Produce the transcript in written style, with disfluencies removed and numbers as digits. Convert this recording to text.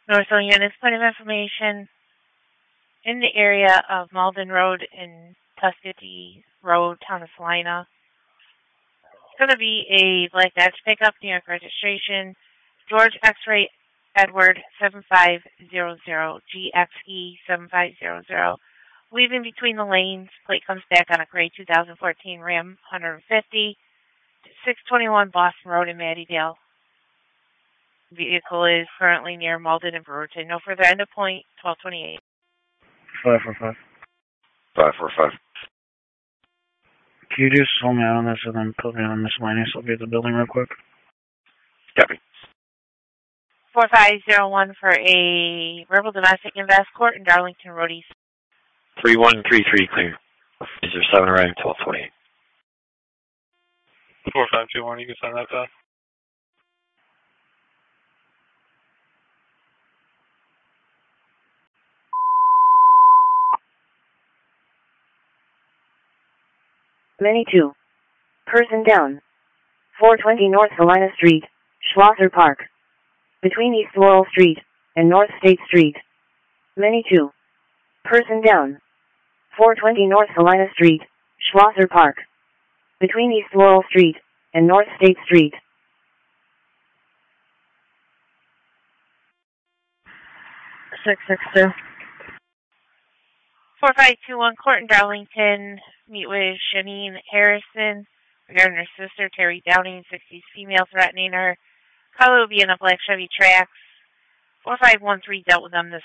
North Units, point of information in the area of Malden Road and Tuskegee Road, Town of Salina. It's going to be a Black Dodge pickup, New York registration, George X-Ray Edward 7500, GXE 7500. Weaving between the lanes, plate comes back on a gray 2014 Ram 150, 621 Boston Road in Mattydale. Vehicle is currently near Malden and Brewerton. No further end of point, 1228. 545. 545. Can you just hold me out on this and then put me on miscellaneous? I'll be at the building real quick. Copy. 4501 for a Rebel Domestic Invest Court in Darlington Road East. 3133 clear. Is there 7 arriving 1228? 4521, you can send that down. Many 2. Person down. 420 North Salina Street, Schlosser Park. Between East Laurel Street and North State Street. Many 2. Person down. 420 North Salina Street, Schlosser Park. Between East Laurel Street and North State Street. 662. 4521 Court in Darlington. Meet with Shanine Harrison regarding her sister, Terry Downing, 60s female, threatening her. Color will be in a black Chevy Trax. 4513 dealt with them this